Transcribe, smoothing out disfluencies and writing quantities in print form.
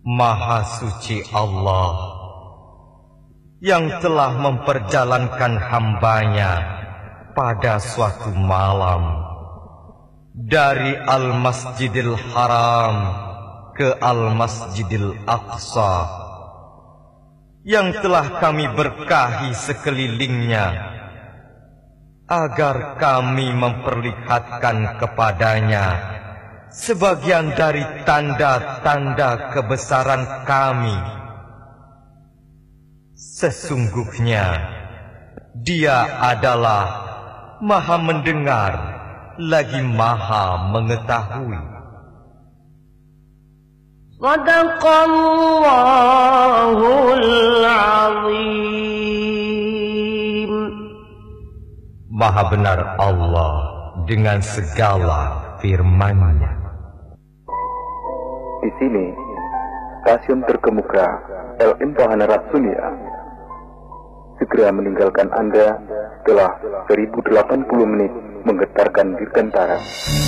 Maha suci Allah yang telah memperjalankan hambanya pada suatu malam dari Al-Masjidil Haram ke Al-Masjidil Aqsa, yang telah kami berkahi sekelilingnya agar kami memperlihatkan kepadanya sebagian dari tanda-tanda kebesaran kami. Sesungguhnya Dia adalah Maha mendengar lagi Maha mengetahui. Shadaqallahul Azim. Maha benar Allah dengan segala firman-Nya. Di sini, stasiun terkemuka LM Bahana Ratsunia segera meninggalkan Anda setelah 1080 menit menggetarkan dirgantara.